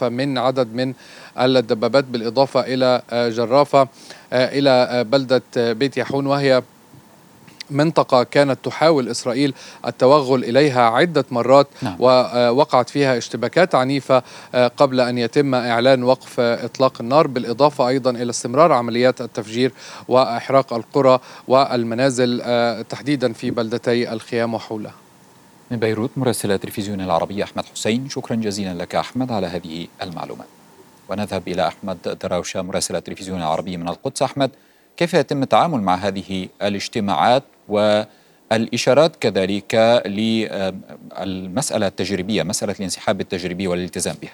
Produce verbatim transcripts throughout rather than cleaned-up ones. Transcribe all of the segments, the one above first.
بالإضافة من عدد من الدبابات، بالإضافة إلى جرافة إلى بلدة بيت يحون، وهي منطقة كانت تحاول إسرائيل التوغل إليها عدة مرات. نعم. ووقعت فيها اشتباكات عنيفة قبل أن يتم إعلان وقف إطلاق النار، بالإضافة أيضا إلى استمرار عمليات التفجير وإحراق القرى والمنازل تحديدا في بلدتي الخيام وحولها. من بيروت مراسل التلفزيون العربي أحمد حسين، شكرا جزيلا لك أحمد على هذه المعلومات. ونذهب إلى أحمد دراوشة مراسل التلفزيون العربي من القدس. أحمد، كيف يتم التعامل مع هذه الاجتماعات والإشارات كذلك للمسألة التجريبية، مسألة الانسحاب التجريبي والالتزام بها؟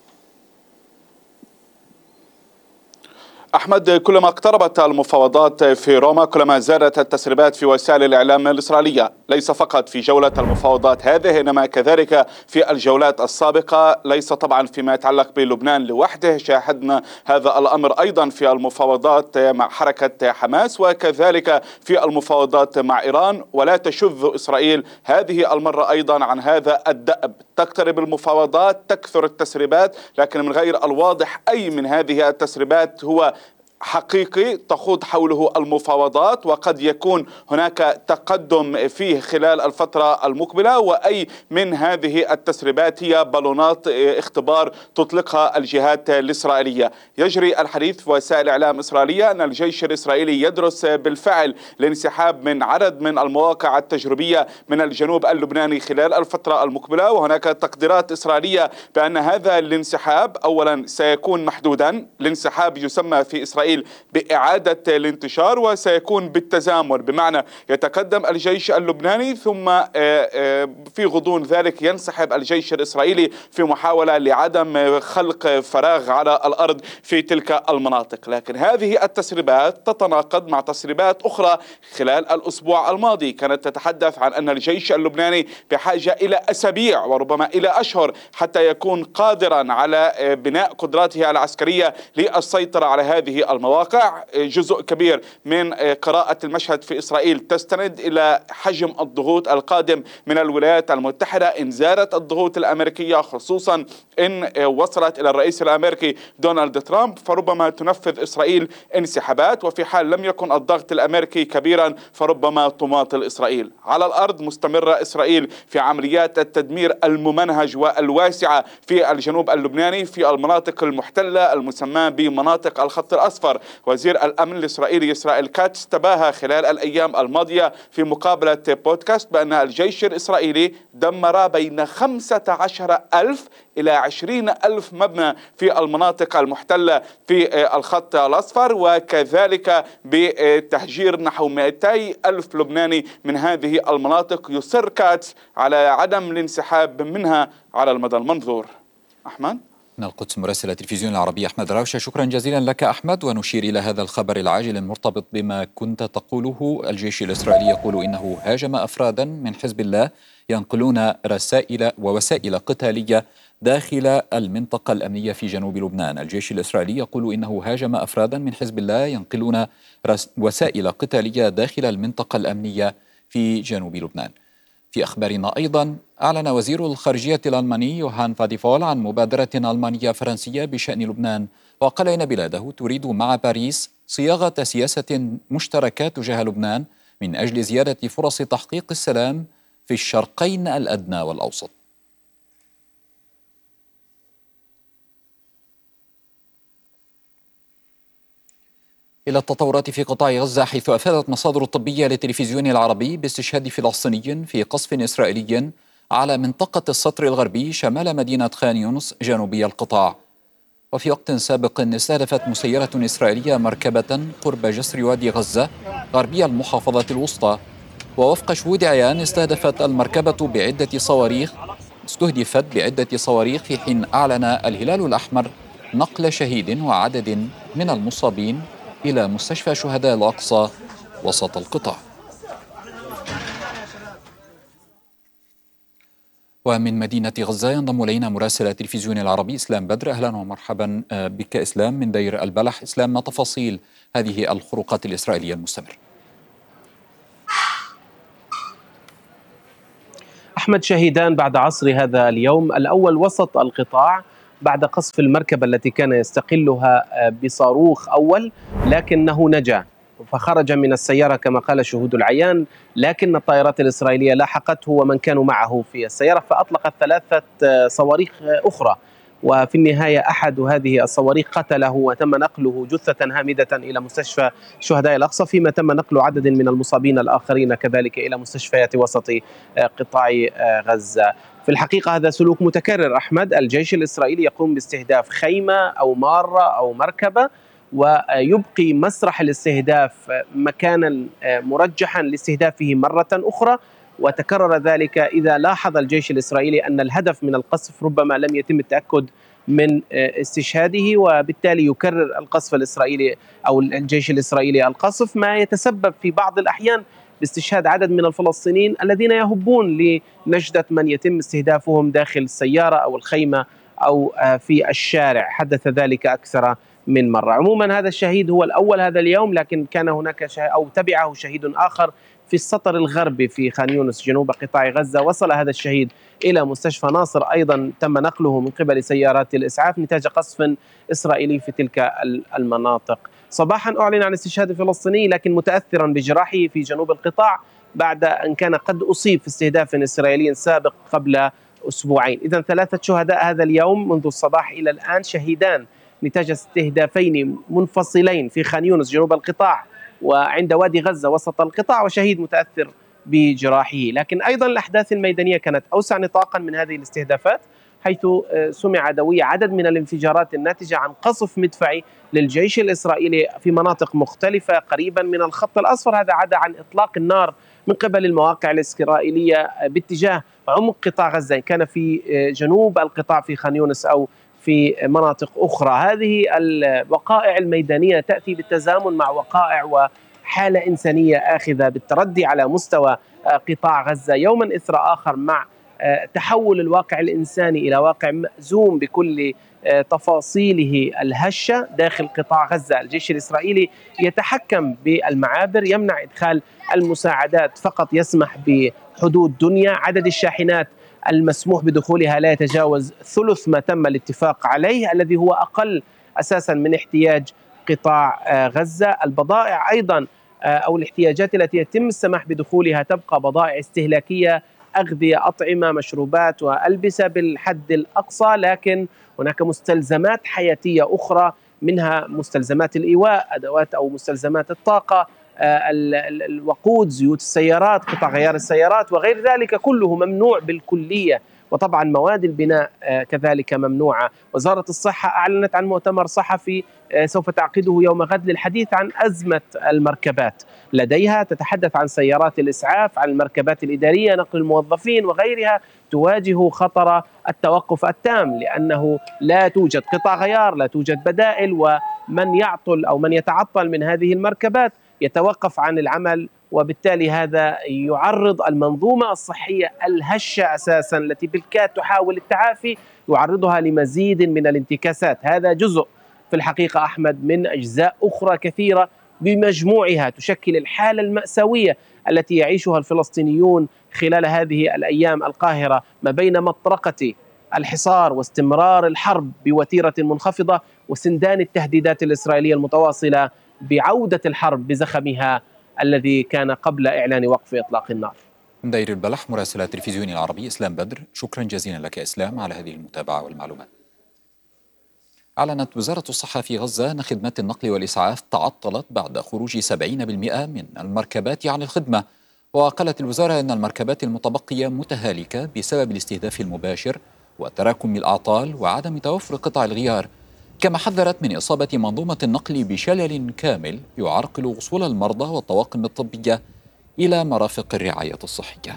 أحمد، كلما اقتربت المفاوضات في روما كلما زادت التسريبات في وسائل الإعلام الإسرائيلية، ليس فقط في جولة المفاوضات هذه إنما كذلك في الجولات السابقة، ليس طبعا فيما يتعلق بلبنان لوحده، شاهدنا هذا الأمر أيضا في المفاوضات مع حركة حماس وكذلك في المفاوضات مع إيران. ولا تشذ إسرائيل هذه المرة أيضا عن هذا الدأب، تقترب المفاوضات تكثر التسريبات، لكن من غير الواضح أي من هذه التسريبات هو حقيقي تخوض حوله المفاوضات، وقد يكون هناك تقدم فيه خلال الفترة المقبلة. وأي من هذه التسريبات هي بالونات اختبار تطلقها الجهات الإسرائيلية. يجري الحديث في وسائل الإعلام الإسرائيلية أن الجيش الإسرائيلي يدرس بالفعل الانسحاب من عدد من المواقع التجريبية من الجنوب اللبناني خلال الفترة المقبلة، وهناك تقديرات إسرائيلية بأن هذا الانسحاب أولا سيكون محدودا، الانسحاب يسمى في إسرائيل بإعادة الانتشار، وسيكون بالتزامن، بمعنى يتقدم الجيش اللبناني ثم في غضون ذلك ينسحب الجيش الإسرائيلي في محاولة لعدم خلق فراغ على الأرض في تلك المناطق. لكن هذه التسريبات تتناقض مع تسريبات أخرى خلال الأسبوع الماضي كانت تتحدث عن أن الجيش اللبناني بحاجة إلى أسابيع وربما إلى أشهر حتى يكون قادرا على بناء قدراته العسكرية للسيطرة على هذه المناطق. مواقع. جزء كبير من قراءة المشهد في إسرائيل تستند إلى حجم الضغوط القادم من الولايات المتحدة، إن زادت الضغوط الأمريكية خصوصا إن وصلت إلى الرئيس الأمريكي دونالد ترامب فربما تنفذ إسرائيل انسحابات، وفي حال لم يكن الضغط الأمريكي كبيرا فربما تماطل إسرائيل. على الأرض مستمرة إسرائيل في عمليات التدمير الممنهج والواسعة في الجنوب اللبناني في المناطق المحتلة المسمى بمناطق الخط الأصفر. وزير الأمن الإسرائيلي إسرائيل كاتس تباهى خلال الأيام الماضية في مقابلة بودكاست بأن الجيش الإسرائيلي دمر بين خمسة عشر ألف إلى عشرين ألف مبنى في المناطق المحتلة في الخط الأصفر، وكذلك بتهجير نحو مئتي ألف لبناني من هذه المناطق. يصر كاتس على عدم الانسحاب منها على المدى المنظور. أحمد من القدس مراسل التلفزيون العربي أحمد راوشة، شكرا جزيلا لك أحمد. ونشير إلى هذا الخبر العاجل المرتبط بما كنت تقوله. الجيش الإسرائيلي يقول إنه هاجم أفرادا من حزب الله ينقلون رسائل ووسائل قتالية داخل المنطقة الأمنية في جنوب لبنان. الجيش الإسرائيلي يقول إنه هاجم أفرادا من حزب الله ينقلون وسائل قتالية داخل المنطقة الأمنية في جنوب لبنان. في أخبارنا أيضا، أعلن وزير الخارجية الألماني يوهان فاديفول عن مبادرة ألمانية فرنسية بشأن لبنان، وقال إن بلاده تريد مع باريس صياغة سياسة مشتركة تجاه لبنان من أجل زيادة فرص تحقيق السلام في الشرقين الأدنى والأوسط. إلى التطورات في قطاع غزة، حيث أفادت مصادر طبية للتلفزيون العربي باستشهاد فلسطيني في قصف إسرائيلي على منطقة السطر الغربي شمال مدينة خان يونس جنوبي القطاع. وفي وقت سابق استهدفت مسيرة إسرائيلية مركبة قرب جسر وادي غزة غربي المحافظة الوسطى، ووفق شهود عيان استهدفت المركبة بعدة صواريخ استهدفت بعدة صواريخ في حين أعلن الهلال الأحمر نقل شهيد وعدد من المصابين إلى مستشفى شهداء الأقصى وسط القطاع. ومن مدينة غزة ينضم إلينا مراسل التلفزيون العربي إسلام بدر. أهلا ومرحبا بك إسلام من دير البلح. إسلام، ما تفاصيل هذه الخروقات الإسرائيلية المستمرة؟ أحمد، شهيدان بعد عصر هذا اليوم الأول وسط القطاع بعد قصف المركبة التي كان يستقلها بصاروخ أول، لكنه نجا فخرج من السيارة كما قال شهود العيان، لكن الطائرات الإسرائيلية لاحقته ومن كانوا معه في السيارة فأطلقت ثلاثة صواريخ أخرى، وفي النهاية أحد هذه الصواريخ قتله وتم نقله جثة هامدة إلى مستشفى شهداء الأقصى، فيما تم نقل عدد من المصابين الآخرين كذلك إلى مستشفيات وسط قطاع غزة. في الحقيقة هذا سلوك متكرر أحمد، الجيش الإسرائيلي يقوم باستهداف خيمة أو مارة أو مركبة ويبقي مسرح الاستهداف مكانا مرجحا لاستهدافه مرة أخرى، وتكرر ذلك إذا لاحظ الجيش الإسرائيلي أن الهدف من القصف ربما لم يتم التأكد من استشهاده، وبالتالي يكرر القصف الإسرائيلي أو الجيش الإسرائيلي القصف، ما يتسبب في بعض الأحيان باستشهاد عدد من الفلسطينيين الذين يهبون لنجدة من يتم استهدافهم داخل السيارة أو الخيمة أو في الشارع. حدث ذلك أكثر من مرة. عموما هذا الشهيد هو الأول هذا اليوم، لكن كان هناك شهيد أو تبعه شهيد آخر في السطر الغربي في خان يونس جنوب قطاع غزة. وصل هذا الشهيد إلى مستشفى ناصر، أيضا تم نقله من قبل سيارات الإسعاف نتاج قصف إسرائيلي في تلك المناطق. صباحا أعلن عن استشهاد فلسطيني لكن متأثرا بجراحه في جنوب القطاع بعد أن كان قد أصيب في استهداف إسرائيلي سابق قبل أسبوعين. إذن ثلاثة شهداء هذا اليوم منذ الصباح إلى الآن، شهيدان نتاج استهدافين منفصلين في خان يونس جنوب القطاع وعند وادي غزة وسط القطاع، وشهيد متأثر بجراحه. لكن أيضا الأحداث الميدانية كانت أوسع نطاقا من هذه الاستهدافات، حيث سمع دوي عدد من الانفجارات الناتجة عن قصف مدفعي للجيش الإسرائيلي في مناطق مختلفة قريبا من الخط الأصفر. هذا عدا عن إطلاق النار من قبل المواقع الإسرائيلية باتجاه عمق قطاع غزة، كان في جنوب القطاع في خان يونس أو في مناطق أخرى. هذه الوقائع الميدانية تأتي بالتزامن مع وقائع وحالة إنسانية آخذة بالتردي على مستوى قطاع غزة يوما إثر آخر، مع تحول الواقع الإنساني إلى واقع مأزوم بكل تفاصيله الهشة داخل قطاع غزة. الجيش الإسرائيلي يتحكم بالمعابر، يمنع إدخال المساعدات، فقط يسمح بحدود دنيا. عدد الشاحنات المسموح بدخولها لا يتجاوز ثلث ما تم الاتفاق عليه، الذي هو أقل أساسا من احتياج قطاع غزة. البضائع أيضا أو الاحتياجات التي يتم السماح بدخولها تبقى بضائع استهلاكية، أغذية، أطعمة، مشروبات وألبسة بالحد الأقصى، لكن هناك مستلزمات حياتية أخرى، منها مستلزمات الإيواء، أدوات أو مستلزمات الطاقة، الوقود، زيوت السيارات، قطع غيار السيارات وغير ذلك، كله ممنوع بالكلية. وطبعا مواد البناء كذلك ممنوعة. وزارة الصحة أعلنت عن مؤتمر صحفي سوف تعقده يوم غد للحديث عن أزمة المركبات لديها، تتحدث عن سيارات الإسعاف، عن المركبات الإدارية، نقل الموظفين وغيرها، تواجه خطر التوقف التام، لأنه لا توجد قطع غيار، لا توجد بدائل، ومن يعطل أو من يتعطل من هذه المركبات يتوقف عن العمل، وبالتالي هذا يعرض المنظومة الصحية الهشة أساسا التي بالكاد تحاول التعافي، يعرضها لمزيد من الانتكاسات. هذا جزء في الحقيقة أحمد من أجزاء أخرى كثيرة بمجموعها تشكل الحالة المأساوية التي يعيشها الفلسطينيون خلال هذه الأيام القاهرة، ما بين مطرقة الحصار واستمرار الحرب بوتيرة منخفضة وسندان التهديدات الإسرائيلية المتواصلة بعودة الحرب بزخمها الذي كان قبل إعلان وقف إطلاق النار. من دير البلح مراسل التلفزيون العربي إسلام بدر، شكرا جزيلا لك إسلام على هذه المتابعة والمعلومات. أعلنت وزارة الصحة في غزة أن خدمات النقل والإسعاف تعطلت بعد خروج سبعين بالمئة من المركبات عن الخدمة. وقالت الوزارة أن المركبات المتبقية متهالكة بسبب الاستهداف المباشر وتراكم الأعطال وعدم توفر قطع الغيار، كما حذرت من إصابة منظومة النقل بشلل كامل يعرقل وصول المرضى والطواقم الطبية إلى مرافق الرعاية الصحية.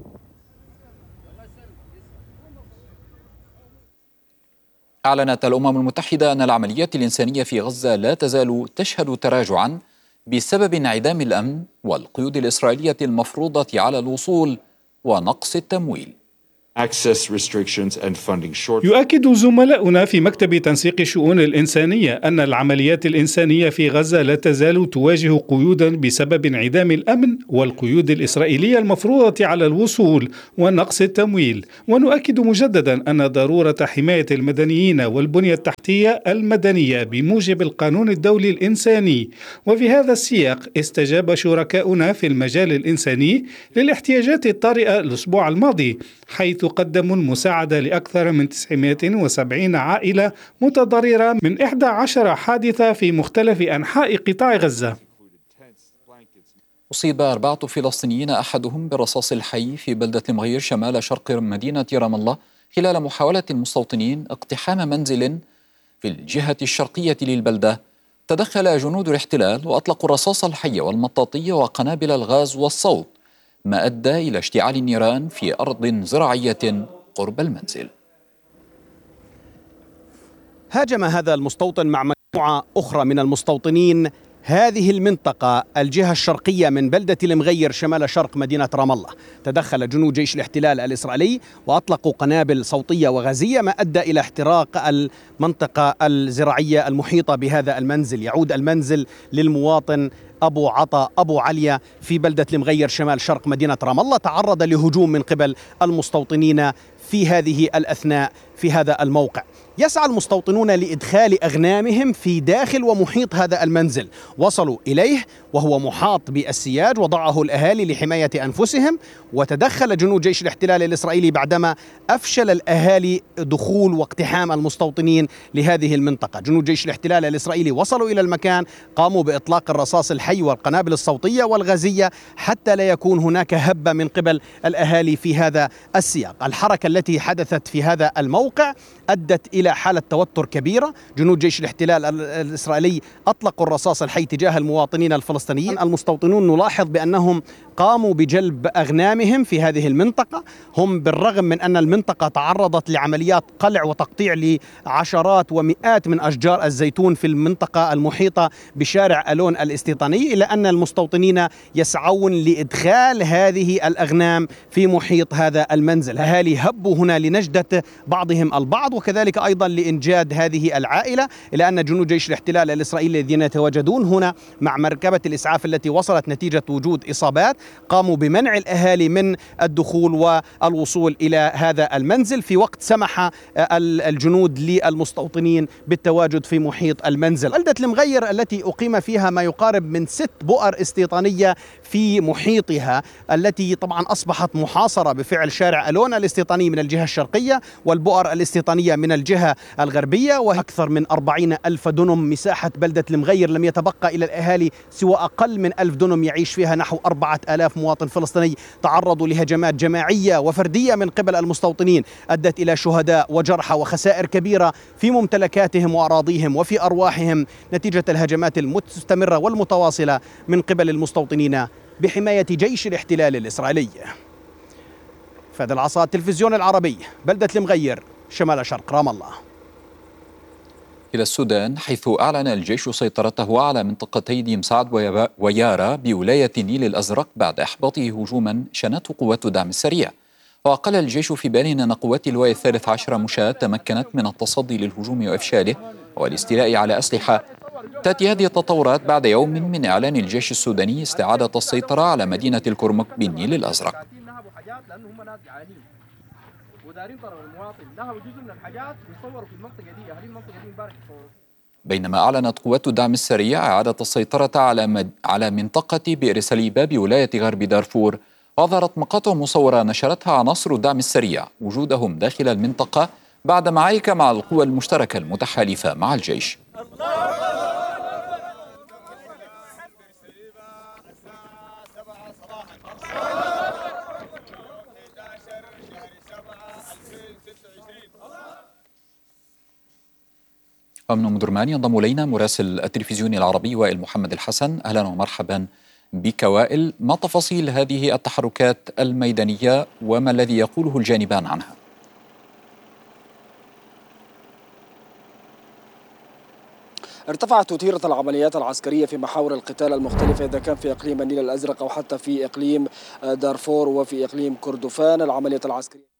أعلنت الأمم المتحدة أن العمليات الإنسانية في غزة لا تزال تشهد تراجعا بسبب انعدام الأمن والقيود الإسرائيلية المفروضة على الوصول ونقص التمويل. يؤكد زملاؤنا في مكتب تنسيق الشؤون الإنسانية أن العمليات الإنسانية في غزة لا تزال تواجه قيودا بسبب انعدام الأمن والقيود الإسرائيلية المفروضة على الوصول ونقص التمويل. ونؤكد مجددا أن ضرورة حماية المدنيين والبنية التحتية المدنية بموجب القانون الدولي الإنساني. وفي هذا السياق استجاب شركاؤنا في المجال الإنساني للاحتياجات الطارئة الأسبوع الماضي، حيث قدموا المساعدة لأكثر من تسعمائة وسبعين عائلة متضررة من إحدى عشرة حادثة في مختلف أنحاء قطاع غزة. أصيب أربعة فلسطينيين أحدهم بالرصاص الحي في بلدة المغير شمال شرق مدينة رام الله خلال محاولة المستوطنين اقتحام منزل في الجهة الشرقية للبلدة. تدخل جنود الاحتلال وأطلقوا الرصاص الحي والمطاطية وقنابل الغاز والصوت، ما أدى إلى اشتعال النيران في أرض زراعية قرب المنزل. هاجم هذا المستوطن مع مجموعة أخرى من المستوطنين هذه المنطقة الجهة الشرقية من بلدة المغير شمال شرق مدينة رام الله. تدخل جنود جيش الاحتلال الإسرائيلي وأطلقوا قنابل صوتية وغازية، ما أدى إلى احتراق المنطقة الزراعية المحيطة بهذا المنزل. يعود المنزل للمواطن أبو عطا أبو عليا في بلدة المغير شمال شرق مدينة رام الله. تعرض لهجوم من قبل المستوطنين في هذه الأثناء في هذا الموقع. يسعى المستوطنون لإدخال أغنامهم في داخل ومحيط هذا المنزل، وصلوا إليه وهو محاط بالسياج وضعه الأهالي لحماية أنفسهم. وتدخل جنود جيش الاحتلال الإسرائيلي بعدما أفشل الأهالي دخول واقتحام المستوطنين لهذه المنطقة. جنود جيش الاحتلال الإسرائيلي وصلوا إلى المكان، قاموا بإطلاق الرصاص الحي والقنابل الصوتية والغازية حتى لا يكون هناك هبة من قبل الأهالي في هذا السياق. الحركة التي حدثت في هذا الموقع أدت إلى حالة توتر كبيرة. جنود جيش الاحتلال الإسرائيلي أطلقوا الرصاص الحي تجاه المواطنين الفلسطينيين. المستوطنون نلاحظ بأنهم قاموا بجلب أغنامهم في هذه المنطقة. هم بالرغم من أن المنطقة تعرضت لعمليات قلع وتقطيع لعشرات ومئات من أشجار الزيتون في المنطقة المحيطة بشارع ألون الاستيطاني، إلا أن المستوطنين يسعون لإدخال هذه الأغنام في محيط هذا المنزل. أهالي هبوا هنا لنجدة بعضهم البعض، وكذلك أيضا لإنجاد هذه العائلة، إلى أن جنود جيش الاحتلال الإسرائيلي الذين يتواجدون هنا مع مركبة الإسعاف التي وصلت نتيجة وجود إصابات قاموا بمنع الأهالي من الدخول والوصول إلى هذا المنزل، في وقت سمح الجنود للمستوطنين بالتواجد في محيط المنزل. بلدة المغير التي أقيم فيها ما يقارب من ست بؤر استيطانية في محيطها، التي طبعا أصبحت محاصرة بفعل شارع ألون الاستيطاني من الجهة الشرقية والبؤر الاستيطانية من الجهة الغربية. وأكثر من أربعين ألف دنم مساحة بلدة المغير لم يتبقى إلى الأهالي سوى أقل من ألف دنم يعيش فيها نحو أربعة آلاف مواطن فلسطيني تعرضوا لهجمات جماعية وفردية من قبل المستوطنين، أدت إلى شهداء وجرحى وخسائر كبيرة في ممتلكاتهم وأراضيهم وفي أرواحهم نتيجة الهجمات المستمرة والمتواصلة من قبل المستوطنين بحماية جيش الاحتلال الإسرائيلي. فهد العصا، التلفزيون العربي، بلدة المغير شمال شرق رام الله. إلى السودان، حيث أعلن الجيش سيطرته على منطقتي ديم سعد ويارا بولاية النيل الأزرق بعد إحباطه هجوما شنته قوات الدعم السريع. وقال الجيش في بيان أن قوات اللواء الثالث عشر مشاة تمكنت من التصدي للهجوم وإفشاله والاستيلاء على أسلحة. تأتي هذه التطورات بعد يوم من إعلان الجيش السوداني استعادة السيطرة على مدينة الكرمك بالنيل الأزرق. بينما أعلنت قوات الدعم السريع إعادة السيطرة على مد... على منطقة بئر سليبة بولاية غرب دارفور. وظهرت مقاطع مصورة نشرتها عناصر الدعم السريع وجودهم داخل المنطقة بعد معارك مع القوى المشتركة المتحالفة مع الجيش. ومن مدرمان ينضم إلينا مراسل التلفزيون العربي وائل محمد الحسن. أهلا ومرحبا بك وائل، ما تفاصيل هذه التحركات الميدانية وما الذي يقوله الجانبان عنها؟ ارتفعت وتيرة العمليات العسكرية في محاور القتال المختلفة، إذا كان في إقليم النيل الأزرق أو حتى في إقليم دارفور وفي إقليم كردفان. العمليات العسكرية